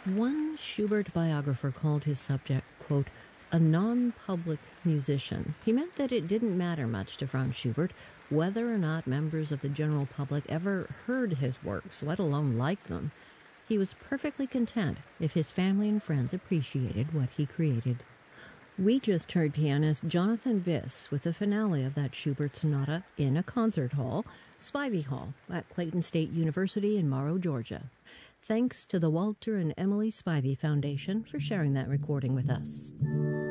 One Schubert biographer called his subject, quote, a non-public musician. He meant that it didn't matter much to Franz Schubert whether or not members of the general public ever heard his works, let alone liked them. He was perfectly content if his family and friends appreciated what he created. We just heard pianist Jonathan Viss with the finale of that Schubert sonata in a concert hall, Spivey Hall, at Clayton State University in Morrow, Georgia. Thanks to the Walter and Emily Spivey Foundation for sharing that recording with us.